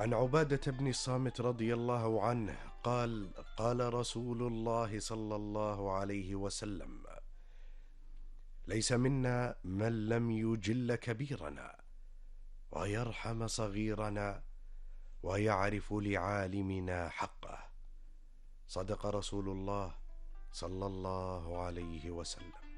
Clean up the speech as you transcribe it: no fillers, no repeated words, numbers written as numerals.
عن عبادة بن الصامت رضي الله عنه قال: قال رسول الله صلى الله عليه وسلم: ليس منا من لم يجل كبيرنا ويرحم صغيرنا ويعرف لعالمنا حقه. صدق رسول الله صلى الله عليه وسلم.